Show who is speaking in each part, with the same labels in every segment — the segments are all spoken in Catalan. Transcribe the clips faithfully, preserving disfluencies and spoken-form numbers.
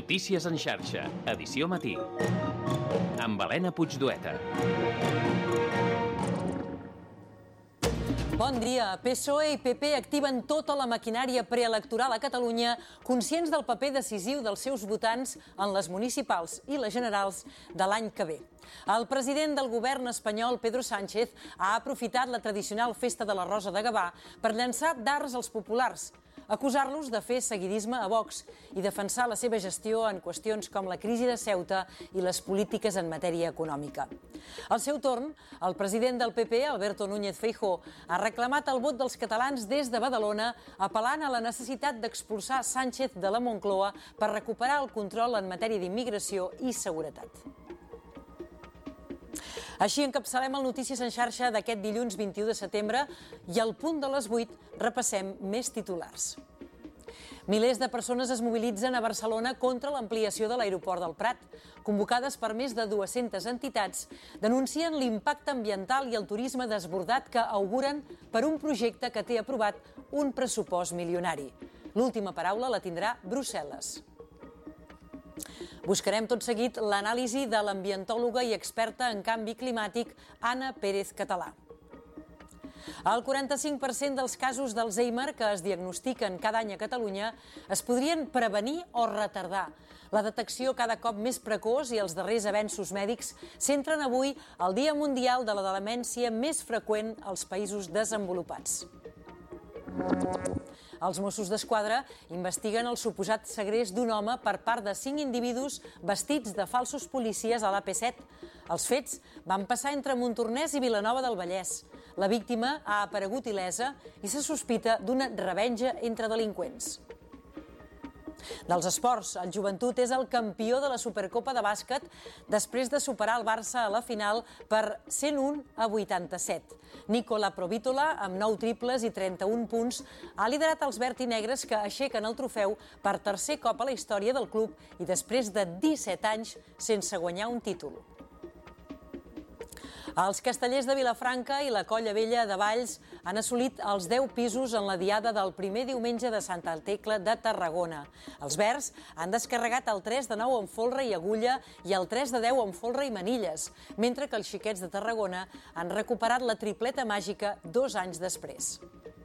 Speaker 1: Notícies en xarxa, edició matí. Amb Helena Puigdueta.
Speaker 2: Bon dia. P S O E i P P activen tota la maquinària preelectoral a Catalunya, conscients del paper decisiu dels seus votants en les municipals i les generals de l'any que ve. El president del govern espanyol, Pedro Sánchez, ha aprofitat la tradicional festa de la Rosa de Gavà per llançar dards als populars, acusar-los de fer seguidisme a Vox i defensar la seva gestió en qüestions com la crisi de Ceuta i les polítiques en matèria econòmica. Al seu torn, el president del P P, Alberto Núñez Feijóo, ha reclamat el vot dels catalans des de Badalona, apel·lant a la necessitat d'expulsar Sánchez de la Moncloa per recuperar el control en matèria d'immigració i seguretat. Així encapçalem el Notícies en xarxa d'aquest dilluns vint-i-u de setembre i al punt de les vuit repassem més titulars. Milers de persones es mobilitzen a Barcelona contra l'ampliació de l'aeroport del Prat. Convocades per més de dues-centes entitats, denuncien l'impacte ambiental i el turisme desbordat que auguren per un projecte que té aprovat un pressupost milionari. L'última paraula la tindrà Brussel·les. Buscarem tot seguit l'anàlisi de l'ambientòloga i experta en canvi climàtic Anna Pérez Català. El quaranta-cinc per cent dels casos d'Alzheimer que es diagnostiquen cada any a Catalunya es podrien prevenir o retardar. La detecció cada cop més precoç i els darrers avenços mèdics centren avui el Dia Mundial de la Demència més freqüent als països desenvolupats. Els Mossos d'Esquadra investiguen el suposat segrest d'un home per part de cinc individus vestits de falsos policies a l'A P set. Els fets van passar entre Montornès i Vilanova del Vallès. La víctima ha aparegut il·lesa i se sospita d'una revenja entre delinqüents. Dels esports, el Joventut és el campió de la Supercopa de bàsquet després de superar el Barça a la final per cent un a vuitanta-set. Nicola Provítola, amb nou triples i trenta-un punts, ha liderat els verd i negres que aixequen el trofeu per tercer cop a la història del club i després de disset anys sense guanyar un títol. Els castellers de Vilafranca i la Colla Vella de Valls han assolit els deu pisos en la diada del primer diumenge de Santa Tecla de Tarragona. Els verds han descarregat el tres de nou amb folre i agulla i el tres de deu amb folre i manilles, mentre que els xiquets de Tarragona han recuperat la tripleta màgica dos anys després.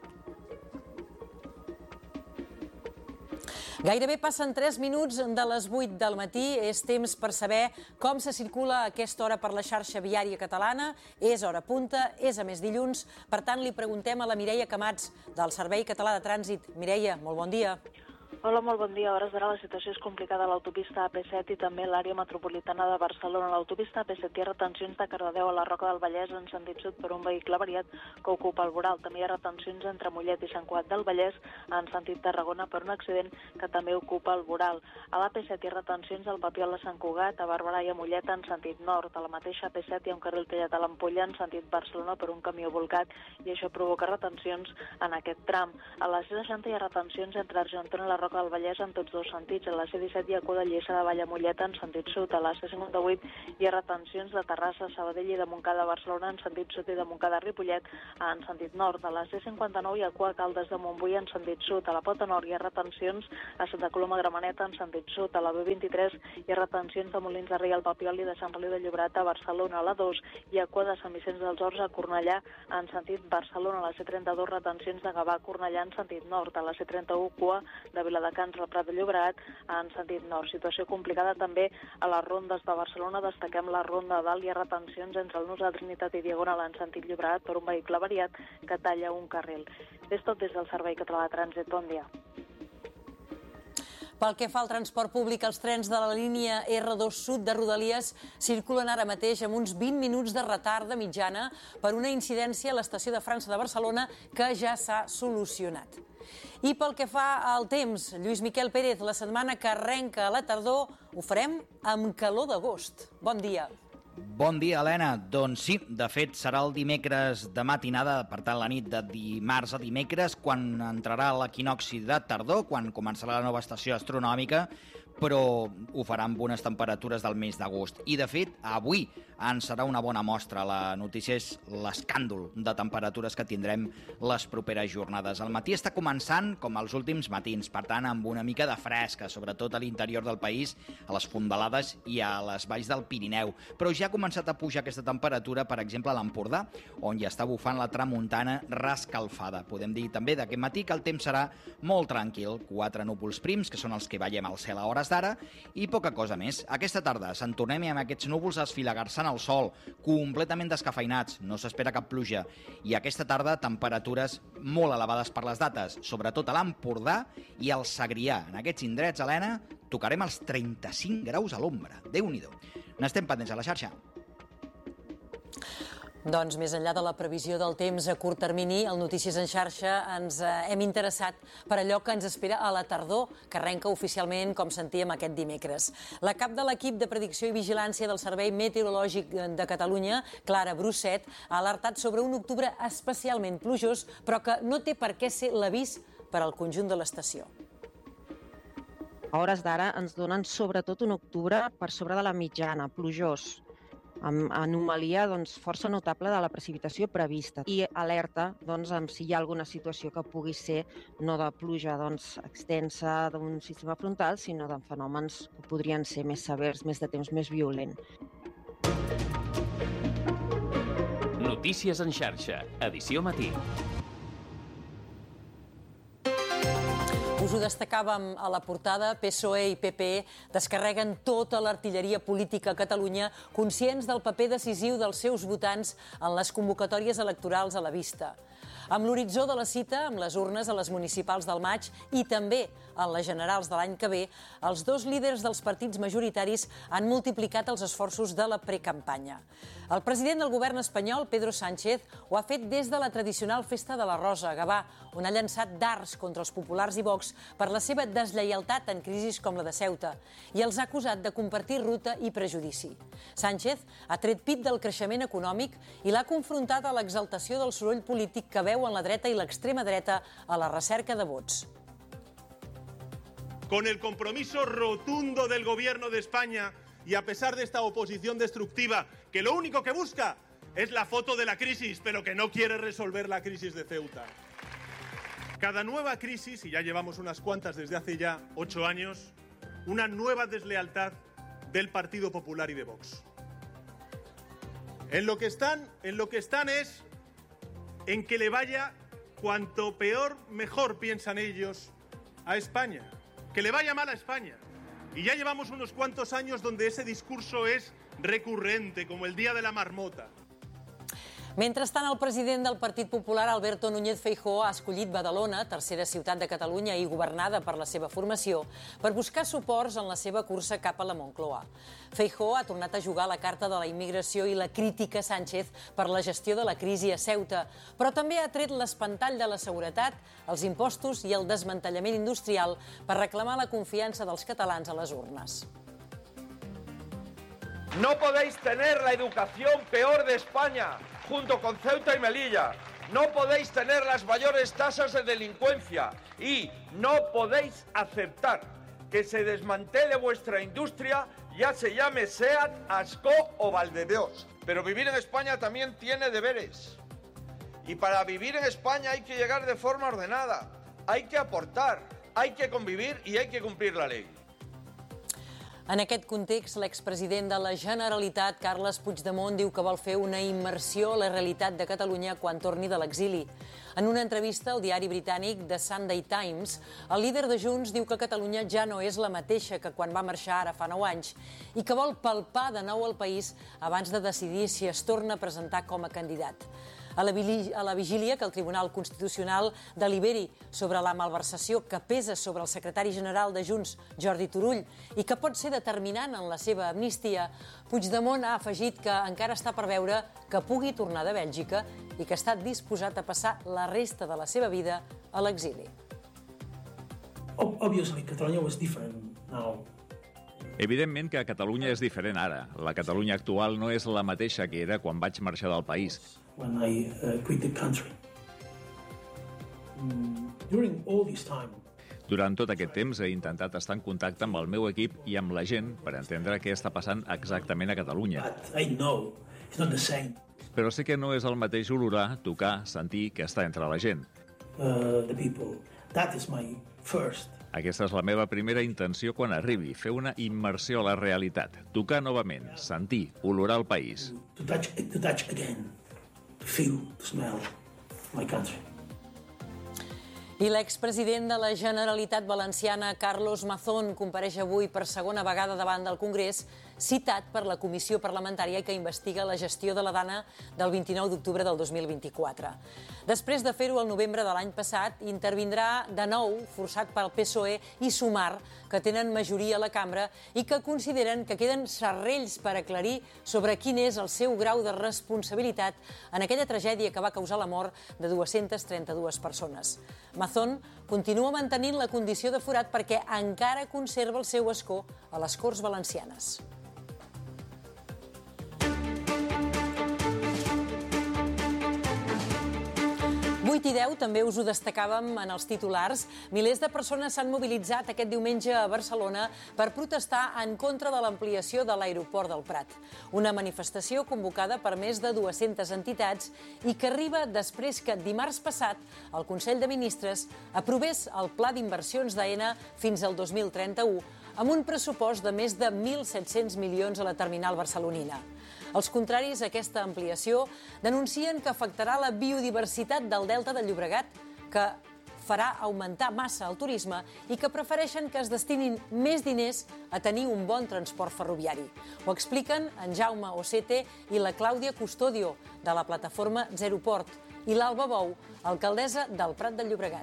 Speaker 2: Gairebé passen tres minuts de les vuit del matí. És temps per saber com se circula a aquesta hora per la xarxa viària catalana. És hora punta, és a més dilluns. Per tant, li preguntem a la Mireia Camats, del Servei Català de Trànsit. Mireia, molt bon dia.
Speaker 3: Hola, molt bon dia. A hores d'ara la situació és complicada a l'autopista A P set i també a l'àrea metropolitana de Barcelona. A l'autopista A P set hi ha retencions de Cardedeu a la Roca del Vallès en sentit sud per un vehicle avariat que ocupa el voral. També hi ha retencions entre Mollet i Sant Cugat del Vallès en sentit Tarragona per un accident que també ocupa el voral. A l'A P set hi ha retencions al Papiol a Sant Cugat, a Barberà i a Mollet en sentit nord. A la mateixa A P set hi ha un carril tallat a l'Ampolla en sentit Barcelona per un camió volcat i això provoca retencions en aquest tram. A la C seixanta hi ha retencions entre Argentona i la Roca del Vallès en tots dos sentits. A la C disset hi ha cua de Lliça de Vall a Mollet en sentit sud. A la C cinquanta-vuit hi ha retencions de Terrassa, Sabadell i de Montcada a Barcelona en sentit sud i de Montcada a Ripollet en sentit nord. A la C cinquanta-nou hi ha cua a Caldes de Montbui en sentit sud. A la Pota Nord hi ha retencions a Santa Coloma Gramenet en sentit sud. A la B vint-i-tres hi ha retencions de Molins de Rei al Papiol i de Sant Feliu de Llobregat a Barcelona. A la dos hi ha cua de Sant Vicenç dels Horts a Cornellà en sentit Barcelona. A la C trenta-dos retencions de Gavà a Cornellà en sentit nord. A la C trenta-u cua de Viladecans al Prat de Llobregat en sentit nord. Situació complicada també a les rondes de Barcelona. Destaquem la ronda de dalt. Hi ha retencions entre el Nus de Trinitat i Diagonal en sentit Llobregat per un vehicle variat que talla un carril. És tot des del Servei Català de Trànsit. Bon dia.
Speaker 2: Pel que fa al transport públic, els trens de la línia R dos Sud de Rodalies circulen ara mateix amb uns vint minuts de retard de mitjana per una incidència a l'estació de França de Barcelona que ja s'ha solucionat. I pel que fa al temps, Lluís Miquel Pérez, la setmana que arrenca a la tardor ho farem amb calor d'agost. Bon dia.
Speaker 4: Bon dia, Helena. Doncs sí, de fet serà el dimecres de matinada, per tant la nit de dimarts a dimecres, quan entrarà l'equinocci de tardor, quan començarà la nova estació astronòmica, però ho farà amb unes temperatures del mes d'agost. I, de fet, avui en serà una bona mostra. La notícia és l'escàndol de temperatures que tindrem les properes jornades. El matí està començant com els últims matins, per tant, amb una mica de fresca, sobretot a l'interior del país, a les fondalades i a les valls del Pirineu. Però ja ha començat a pujar aquesta temperatura, per exemple, a l'Empordà, on ja està bufant la tramuntana rascalfada. Podem dir també d'aquest matí que el temps serà molt tranquil. Quatre núvols prims, que són els que veiem al cel a hores d'ara, i poca cosa més. Aquesta tarda se'n tornem i amb aquests núvols a esfilagar-se en el sol, completament descafeinats, no s'espera cap pluja. I aquesta tarda temperatures molt elevades per les dates, sobretot a l'Empordà i al Segrià. En aquests indrets, Helena, tocarem els trenta-cinc graus a l'ombra. Déu-n'hi-do. N'estem pendents a la xarxa.
Speaker 2: Doncs més enllà de la previsió del temps a curt termini, al Notícies en xarxa ens hem interessat per allò que ens espera a la tardor, que arrenca oficialment, com sentíem, aquest dimecres. La cap de l'equip de predicció i vigilància del Servei Meteorològic de Catalunya, Clara Brusset, ha alertat sobre un octubre especialment plujós, però que no té per què ser l'avís per al conjunt de l'estació.
Speaker 5: A hores d'ara ens donen sobretot un octubre per sobre de la mitjana, plujós, amb anomalia doncs, força notable de la precipitació prevista i alerta doncs, amb si hi ha alguna situació que pugui ser no de pluja doncs, extensa d'un sistema frontal, sinó de fenòmens que podrien ser més severs, més de temps més violent.
Speaker 1: Notícies en xarxa, edició matí.
Speaker 2: Us ho destacàvem a la portada, P S O E i P P E descarreguen tota l'artilleria política a Catalunya, conscients del paper decisiu dels seus votants en les convocatòries electorals a la vista. Amb l'horitzó de la cita, amb les urnes a les municipals del maig i també en les generals de l'any que ve, els dos líders dels partits majoritaris han multiplicat els esforços de la precampanya. El president del govern espanyol, Pedro Sánchez, ho ha fet des de la tradicional Festa de la Rosa, a Gavà, on ha llançat dards contra els populars i Vox per la seva deslleialtat en crisis com la de Ceuta i els ha acusat de compartir ruta i prejudici. Sánchez ha tret pit del creixement econòmic i l'ha confrontat a l'exaltació del soroll polític que veu en la dreta i l'extrema dreta a la recerca de vots.
Speaker 6: Con el compromiso rotundo del Gobierno de España y a pesar de esta oposición destructiva, que lo único que busca es la foto de la crisis, pero que no quiere resolver la crisis de Ceuta. Cada nueva crisis, y ya llevamos unas cuantas desde hace ya ocho años, una nueva deslealtad del Partido Popular y de Vox. En lo que están, en lo que están es en que le vaya cuanto peor, mejor piensan ellos a España. Que le vaya mal a España. Y ya llevamos unos cuantos años donde ese discurso es recurrente, como el Día de la Marmota.
Speaker 2: Mentrestant, el president del Partit Popular, Alberto Núñez Feijóo, ha escollit Badalona, tercera ciutat de Catalunya i governada per la seva formació, per buscar suports en la seva cursa cap a la Moncloa. Feijóo ha tornat a jugar la carta de la immigració i la crítica a Sánchez per la gestió de la crisi a Ceuta, però també ha tret l'espantall de la seguretat, els impostos i el desmantellament industrial per reclamar la confiança dels catalans a les urnes.
Speaker 7: No podéis tener la educación peor de España, junto con Ceuta y Melilla. No podéis tener las mayores tasas de delincuencia y no podéis aceptar que se desmantele vuestra industria, ya se llame SEAT, Asco o Valdedeos. Pero vivir en España también tiene deberes. Y para vivir en España hay que llegar de forma ordenada, hay que aportar, hay que convivir y hay que cumplir la ley.
Speaker 2: En aquest context, l'expresident de la Generalitat, Carles Puigdemont, diu que vol fer una immersió a la realitat de Catalunya quan torni de l'exili. En una entrevista al diari britànic The Sunday Times, el líder de Junts diu que Catalunya ja no és la mateixa que quan va marxar ara fa nou anys i que vol palpar de nou el país abans de decidir si es torna a presentar com a candidat. A la vigília que el Tribunal Constitucional deliberi sobre la malversació que pesa sobre el secretari general de Junts, Jordi Turull, i que pot ser determinant en la seva amnistia, Puigdemont ha afegit que encara està per veure que pugui tornar de Bèlgica i que està disposat a passar la resta de la seva vida a l'exili.
Speaker 8: Obviously, Catalonia was different now. Evidentment que Catalunya és diferent ara. La Catalunya actual no és la mateixa que era quan vaig marxar del país.
Speaker 9: When I uh, quit the country. Mm, during all this time,
Speaker 8: Durant tot aquest temps he intentat estar en contacte amb el meu equip i amb la gent per entendre què està passant exactament a Catalunya.
Speaker 9: but I know it's not the same.
Speaker 8: Però sé que no és el mateix olorar, tocar, sentir que està entre la gent.
Speaker 9: Uh, the people. That is my first.
Speaker 8: Aquesta és la meva primera intenció quan arribi, fer una immersió a la realitat, tocar novament, sentir, olorar el país.
Speaker 9: To touch, to touch again, to feel, to smell my country.
Speaker 2: I l'expresident de la Generalitat Valenciana, Carlos Mazón, compareix avui per segona vegada davant del Congrés, citat per la comissió parlamentària que investiga la gestió de la Dana del vint-i-nou d'octubre del dos mil vint-i-quatre. Després de fer-ho el novembre de l'any passat, intervindrà de nou, forçat pel P S O E i Sumar, que tenen majoria a la cambra i que consideren que queden serrells per aclarir sobre quin és el seu grau de responsabilitat en aquella tragèdia que va causar la mort de dues-centes trenta-dues persones. Mazón continua mantenint la condició de forat perquè encara conserva el seu escó a les Corts Valencianes. vuit i deu també us ho destacàvem en els titulars. Milers de persones s'han mobilitzat aquest diumenge a Barcelona per protestar en contra de l'ampliació de l'aeroport del Prat. Una manifestació convocada per més de dues-centes entitats i que arriba després que dimarts passat el Consell de Ministres aprovés el pla d'inversions d'Aena fins al dos mil trenta-u amb un pressupost de més de mil set-cents milions a la terminal barcelonina. Els contraris a aquesta ampliació denuncien que afectarà la biodiversitat del Delta del Llobregat, que farà augmentar massa el turisme i que prefereixen que es destinin més diners a tenir un bon transport ferroviari. Ho expliquen en Jaume Ocete i la Clàudia Custodio, de la plataforma Zeroport, i l'Alba Bou, alcaldessa del Prat del Llobregat.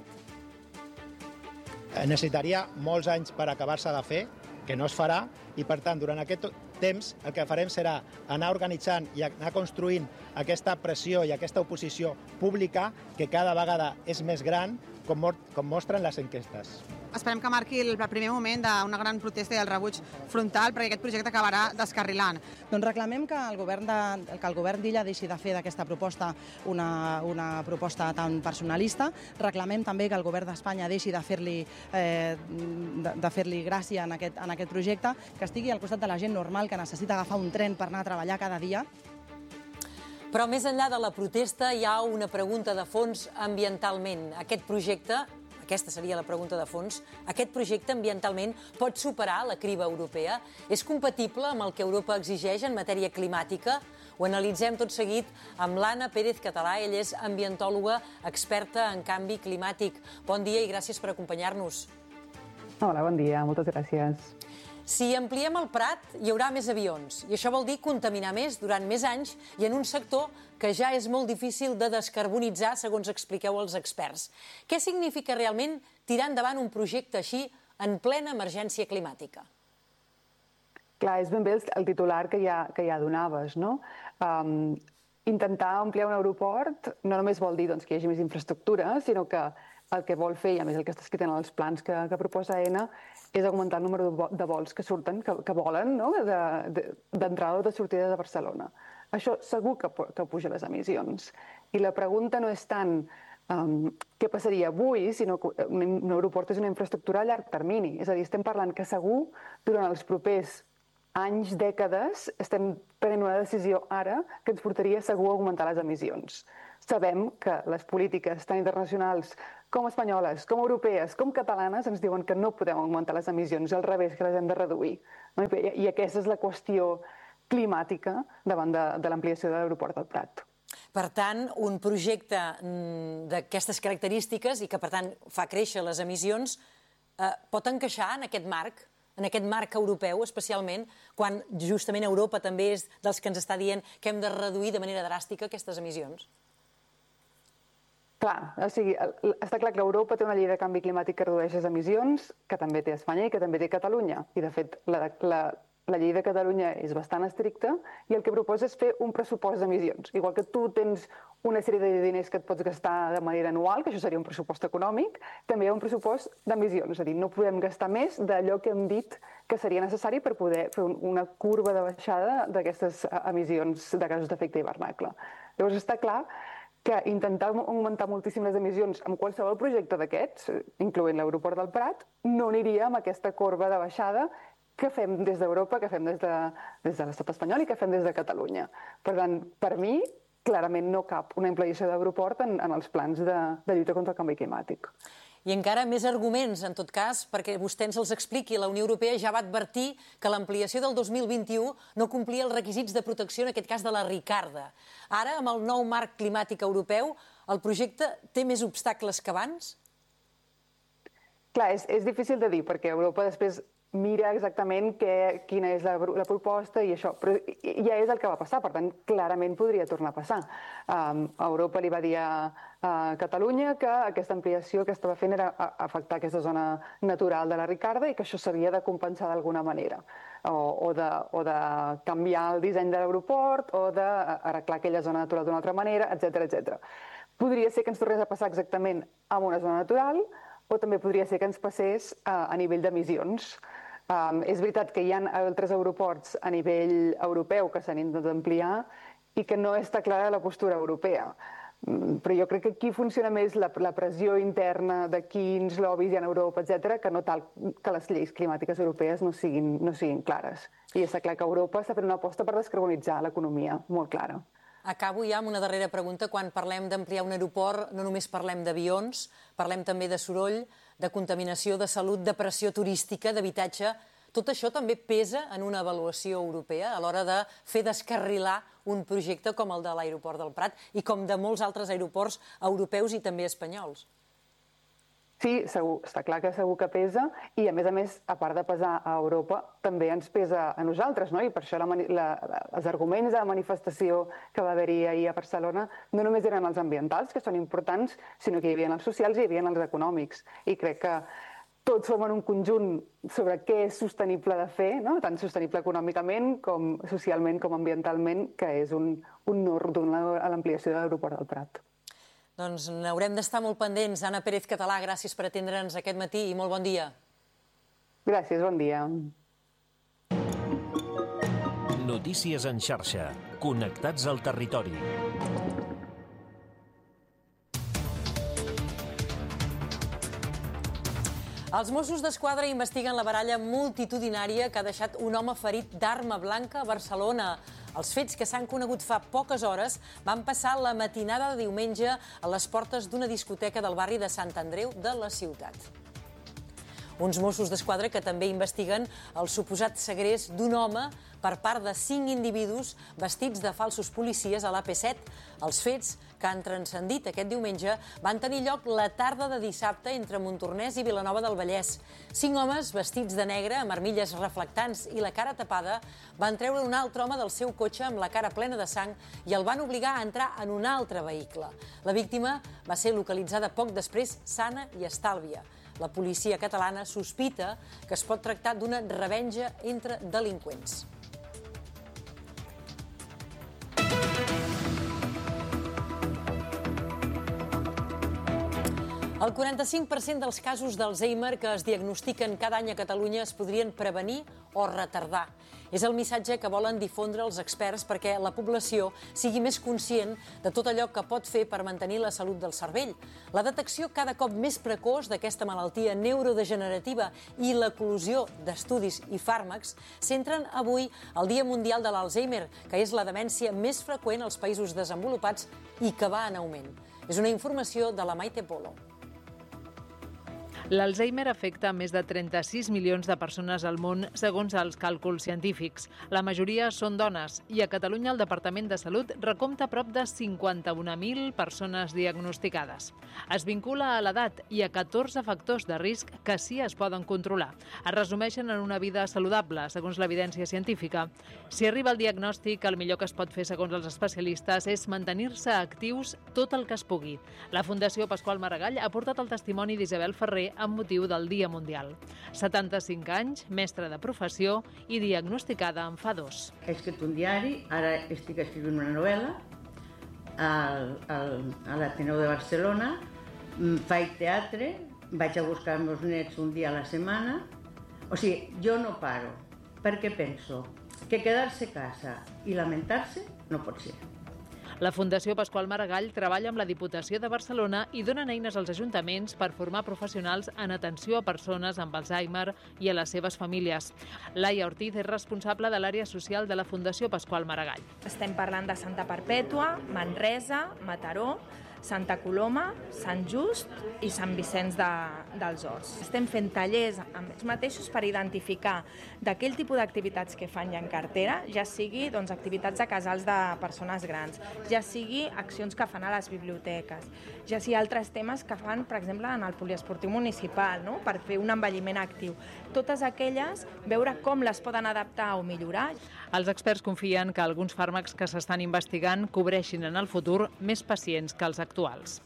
Speaker 10: Necessitaria molts anys per acabar-se de fer, que no es farà, i per tant, durant aquest temps el que farem serà anar organitzant i anar construint aquesta pressió i aquesta oposició pública que cada vegada és més gran, com, com mostren les enquestes.
Speaker 11: Esperem que marqui el primer moment d'una gran protesta i el rebuig frontal perquè aquest projecte acabarà descarrilant.
Speaker 12: Doncs reclamem que el govern de, que el govern d'Illa deixi de fer d'aquesta proposta una, una proposta tan personalista. Reclamem també que el govern d'Espanya deixi de fer-li eh, de, de fer-li gràcia en aquest, en aquest projecte, que estigui al costat de la gent normal que necessita agafar un tren per anar a treballar cada dia.
Speaker 2: Però més enllà de la protesta hi ha una pregunta de fons ambientalment. Aquest projecte, aquesta seria la pregunta de fons, aquest projecte ambientalment pot superar la criba europea? És compatible amb el que Europa exigeix en matèria climàtica? Ho analitzem tot seguit amb l'Anna Pérez Català. Ella és ambientòloga, experta en canvi climàtic. Bon dia i gràcies per acompanyar-nos.
Speaker 13: Hola, bon dia, moltes gràcies.
Speaker 2: Si ampliem el Prat, hi haurà més avions, i això vol dir contaminar més durant més anys i en un sector que ja és molt difícil de descarbonitzar, segons expliqueu els experts. Què significa realment tirar endavant un projecte així en plena emergència climàtica?
Speaker 13: Clar, és ben bé el titular que ja, que ja donaves, no? Um, intentar ampliar un aeroport no només vol dir doncs, que hi hagi més infraestructura, sinó que el que vol fer, i a més el que està escrit en els plans que, que proposa Aena, és augmentar el número de vols que surten, que, que volen, no? d'entrada o de sortida de Barcelona. Això segur que, que puja les emissions. I la pregunta no és tant um, què passaria avui, sinó que un, un aeroport és una infraestructura a llarg termini. És a dir, estem parlant que segur, durant els propers anys, dècades, estem prenent una decisió ara que ens portaria segur a augmentar les emissions. Sabem que les polítiques tan internacionals com espanyoles, com europees, com catalanes, ens diuen que no podem augmentar les emissions, al revés, que les hem de reduir. I aquesta és la qüestió climàtica davant de, de l'ampliació de l'aeroport del Prat.
Speaker 2: Per tant, un projecte d'aquestes característiques i que, per tant, fa créixer les emissions, eh, pot encaixar en aquest marc, en aquest marc europeu especialment, quan justament Europa també és dels que ens està dient que hem de reduir de manera dràstica aquestes emissions?
Speaker 13: Clar, o sigui, està clar que Europa té una llei de canvi climàtic que redueix les emissions, que també té Espanya i que també té Catalunya. I, de fet, la, la, la llei de Catalunya és bastant estricta i el que proposa és fer un pressupost d'emissions. Igual que tu tens una sèrie de diners que et pots gastar de manera anual, que això seria un pressupost econòmic, també hi ha un pressupost d'emissions. És a dir, no podem gastar més d'allò que hem dit que seria necessari per poder fer una curva de baixada d'aquestes emissions de gasos d'efecte hivernacle. Llavors està clar que intentar augmentar moltíssim les emissions amb qualsevol projecte d'aquests, incloent l'aeroport del Prat, no aniria amb aquesta corba de baixada que fem des d'Europa, que fem des de, des de l'estat espanyol i que fem des de Catalunya. Per tant, per mi, clarament no cap una ampliació d'aeroport en, en els plans de, de lluita contra el canvi climàtic.
Speaker 2: I encara més arguments, en tot cas, perquè vostè ens els expliqui. La Unió Europea ja va advertir que l'ampliació del dos mil vint-i-u no complia els requisits de protecció, en aquest cas de la Ricarda. Ara, amb el nou marc climàtic europeu, el projecte té més obstacles que abans?
Speaker 13: Clar, és, és difícil de dir, perquè Europa després mira exactament que, quina és la, la proposta i això, però ja és el que va passar, per tant, clarament podria tornar a passar. Um, Europa li va dir a, a Catalunya que aquesta ampliació que estava fent era afectar aquesta zona natural de la Ricarda i que això s'havia de compensar d'alguna manera, o, o, de, o de canviar el disseny de l'aeroport o d'arreglar aquella zona natural d'una altra manera, etcètera, etcètera. Podria ser que ens tornés a passar exactament amb una zona natural, o també podria ser que ens passés a, a nivell d'emissions. Um, és veritat que hi ha altres aeroports a nivell europeu que s'han intentat ampliar i que no està clara la postura europea. Um, però jo crec que aquí funciona més la, la pressió interna de quins lobbies hi ha en Europa, etcètera, que no tal que les lleis climàtiques europees no siguin, no siguin clares. I està clar que Europa està fent una aposta per descarbonitzar l'economia, molt clara.
Speaker 2: Acabo ja amb una darrera pregunta. Quan parlem d'ampliar un aeroport, no només parlem d'avions, parlem també de soroll, de contaminació, de salut, de pressió turística, d'habitatge. Tot això també pesa en una avaluació europea a l'hora de fer descarrilar un projecte com el de l'aeroport del Prat i com de molts altres aeroports europeus i també espanyols.
Speaker 13: Sí, segur, està clar que segur que pesa i, a més a més, a part de pesar a Europa, també ens pesa a nosaltres, no? I per això la, la, els arguments de la manifestació que va haver-hi ahir a Barcelona no només eren els ambientals, que són importants, sinó que hi havia els socials i hi havia els econòmics. I crec que tots som en un conjunt sobre què és sostenible de fer, no? Tant sostenible econòmicament com socialment com ambientalment, que és un, un no rotund a l'ampliació de l'aeroport del Prat.
Speaker 2: Doncs n'haurem d'estar molt pendents. Anna Pérez Català, gràcies per atendre'ns aquest matí i molt bon dia.
Speaker 13: Gràcies, bon dia.
Speaker 14: Notícies en xarxa. Connectats al territori.
Speaker 2: Els Mossos d'Esquadra investiguen la baralla multitudinària que ha deixat un home ferit d'arma blanca a Barcelona. Els fets, que s'han conegut fa poques hores, van passar la matinada de diumenge a les portes d'una discoteca del barri de Sant Andreu de la ciutat. Uns Mossos d'Esquadra que també investiguen el suposat segrest d'un home per part de cinc individus vestits de falsos policies a l'A P set. Els fets, que han transcendit aquest diumenge, van tenir lloc la tarda de dissabte entre Montornès i Vilanova del Vallès. Cinc homes vestits de negre, amb armilles reflectants i la cara tapada, van treure un altre home del seu cotxe amb la cara plena de sang i el van obligar a entrar en un altre vehicle. La víctima va ser localitzada poc després, sana i estàlvia. La policia catalana sospita que es pot tractar d'una revenja entre delinqüents. El quaranta-cinc per cent dels casos d'Alzheimer que es diagnostiquen cada any a Catalunya es podrien prevenir o retardar. És el missatge que volen difondre els experts perquè la població sigui més conscient de tot allò que pot fer per mantenir la salut del cervell. La detecció cada cop més precoç d'aquesta malaltia neurodegenerativa i l'eclosió d'estudis i fàrmacs centren avui el Dia Mundial de l'Alzheimer, que és la demència més freqüent als països desenvolupats i que va en augment. És una informació de la Maite Polo.
Speaker 15: L'Alzheimer afecta a més de trenta-sis milions de persones al món, segons els càlculs científics. La majoria són dones i a Catalunya el Departament de Salut recompta prop de cinquanta-un mil persones diagnosticades. Es vincula a l'edat i a catorze factors de risc que sí es poden controlar. Es resumeixen en una vida saludable, segons l'evidència científica. Si arriba el diagnòstic, el millor que es pot fer, segons els especialistes, és mantenir-se actius tot el que es pugui. La Fundació Pasqual Maragall ha portat el testimoni d'Isabel Ferrer amb motiu del Dia Mundial. setanta-cinc anys, mestra de professió i diagnosticada en fa dos.
Speaker 16: He escrit un diari, ara estic escrivint una novel·la al, al, a l'Ateneu de Barcelona, faig teatre, vaig a buscar els meus nets un dia a la setmana. O sigui, jo no paro, perquè penso que quedar-se a casa i lamentar-se no pot ser.
Speaker 15: La Fundació Pasqual Maragall treballa amb la Diputació de Barcelona i donen eines als ajuntaments per formar professionals en atenció a persones amb Alzheimer i a les seves famílies. Laia Ortiz és responsable de l'àrea social de la Fundació Pasqual Maragall.
Speaker 17: Estem parlant de Santa Perpètua, Manresa, Mataró, Santa Coloma, Sant Just i Sant Vicenç de, dels Horts. Estem fent tallers amb ells mateixos per identificar d'aquell tipus d'activitats que fan ja en cartera, ja sigui doncs, activitats de casals de persones grans, ja sigui accions que fan a les biblioteques, ja sigui altres temes que fan, per exemple, en el poliesportiu municipal, no? Per fer un envelliment actiu. Totes aquelles, veure com les poden adaptar o millorar.
Speaker 15: Els experts confien que alguns fàrmacs que s'estan investigant cobreixin en el futur més pacients que els actuals.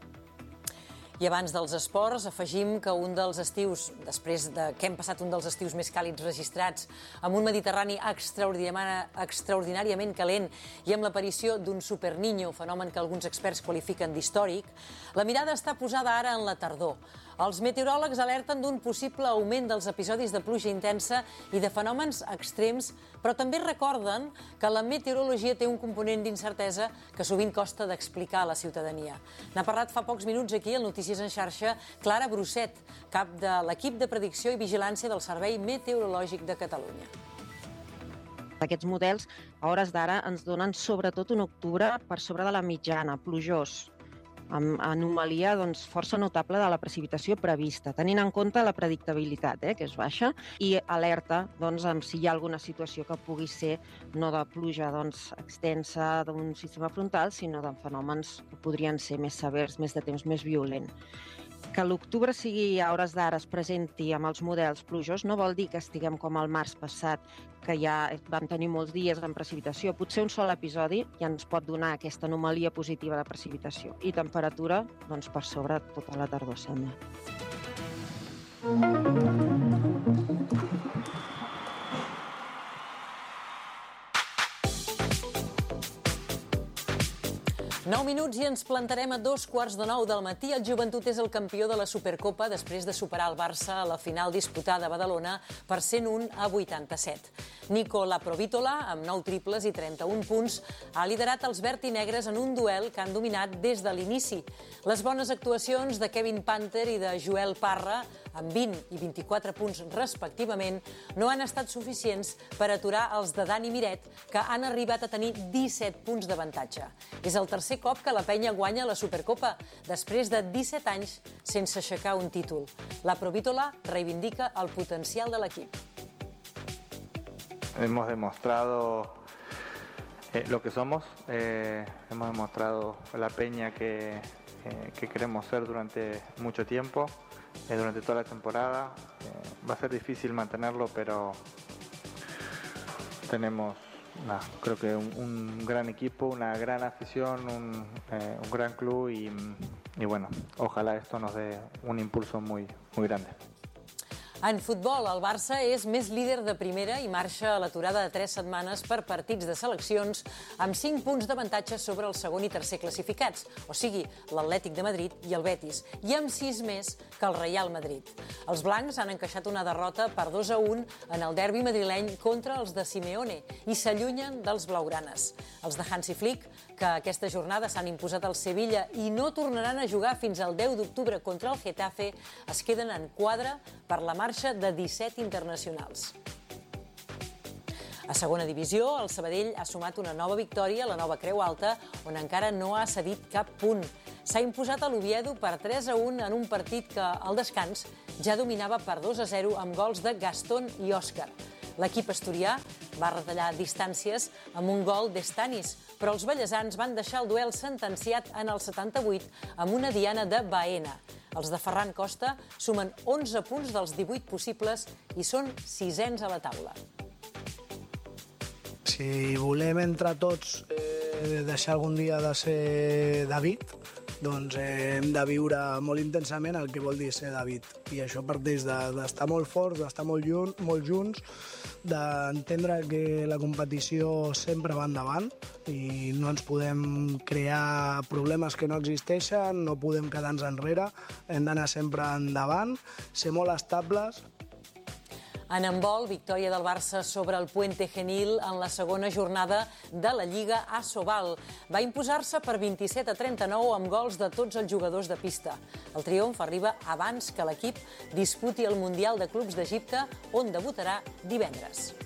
Speaker 2: I abans dels esports, afegim que un dels estius, després de que hem passat un dels estius més càlids registrats, amb un Mediterrani extraordinàriament calent i amb l'aparició d'un superniño, fenomen que alguns experts qualifiquen d'històric, la mirada està posada ara en la tardor. Els meteoròlegs alerten d'un possible augment dels episodis de pluja intensa i de fenòmens extrems, però també recorden que la meteorologia té un component d'incertesa que sovint costa d'explicar a la ciutadania. N'ha parlat fa pocs minuts aquí al Notícies en xarxa Clara Brosset, cap de l'equip de predicció i vigilància del Servei Meteorològic de Catalunya.
Speaker 5: Aquests models, a hores d'ara, ens donen sobretot un octubre per sobre de la mitjana, plujós, amb anomalia doncs, força notable de la precipitació prevista, tenint en compte la predictabilitat, eh, que és baixa, i alerta doncs, amb si hi ha alguna situació que pugui ser no de pluja doncs, extensa d'un sistema frontal, sinó de fenòmens que podrien ser més severs, més de temps més violent. Que l'octubre sigui a hores d'ara es presenti amb els models plujós no vol dir que estiguem com el març passat, que ja vam tenir molts dies en precipitació. Potser un sol episodi ja ens pot donar aquesta anomalia positiva de precipitació. I temperatura, doncs, per sobre tota la tardor, sembla.
Speaker 2: Nou minuts i ens plantarem a dos quarts de nou del matí. El Joventut és el campió de la Supercopa després de superar el Barça a la final disputada a Badalona per cent un a vuitanta-set. Nico Laprovítola, amb nou triples i trenta-un punts, ha liderat els verd i negres en un duel que han dominat des de l'inici. Les bones actuacions de Kevin Panther i de Joel Parra, amb vint i vint-i-quatre punts respectivament, no han estat suficients per aturar els de Dani Miret, que han arribat a tenir disset punts d'avantatge. És el tercer cop que la penya guanya la Supercopa, després de disset anys sense aixecar un títol. La Provítola reivindica el potencial de l'equip.
Speaker 18: Hemos demostrado eh, lo que somos, eh, hemos demostrado la peña que, eh, que queremos ser durante mucho tiempo, eh, durante toda la temporada. Eh, va a ser difícil mantenerlo, pero tenemos Nah, creo que un, un gran equipo, una gran afición, un, eh, un gran club y, y bueno, ojalá esto nos dé un impulso muy, muy grande.
Speaker 2: En futbol, el Barça és més líder de primera i marxa a l'aturada de tres setmanes per partits de seleccions amb cinc punts d'avantatge sobre el segon i tercer classificats, o sigui, l'Atlètic de Madrid i el Betis, i amb sis més que el Real Madrid. Els blancs han encaixat una derrota per dos a un en el derbi madrileny contra els de Simeone i s'allunyen dels blaugranes. Els de Hansi Flick, que aquesta jornada s'han imposat al Sevilla i no tornaran a jugar fins al deu d'octubre contra el Getafe, es queden en quadre per la marxa de disset internacionals. A segona divisió, el Sabadell ha sumat una nova victòria a la Nova Creu Alta, on encara no ha cedit cap punt. S'ha imposat a l'Oviedo per tres a un en un partit que, al descans, ja dominava per dos a zero amb gols de Gastón i Òscar. L'equip asturià va retallar distàncies amb un gol d'Estanis, però els ballesans van deixar el duel sentenciat en el setanta-vuit amb una diana de Baena. Els de Ferran Costa sumen onze punts dels divuit possibles i són sisens a la taula.
Speaker 19: Si volem entre tots eh, deixar algun dia de ser David, doncs hem de viure molt intensament el que vol dir ser David. I això parteix d'estar molt forts, d'estar molt, molt junts, d'entendre que la competició sempre va endavant i no ens podem crear problemes que no existeixen, no podem quedar-nos enrere, hem d'anar sempre endavant, ser molt estables.
Speaker 2: En handbol, victòria del Barça sobre el Puente Genil en la segona jornada de la Lliga ASOVAL. Va imposar-se per vint-i-set a trenta-nou amb gols de tots els jugadors de pista. El triomf arriba abans que l'equip disputi el Mundial de Clubs d'Egipte, on debutarà divendres.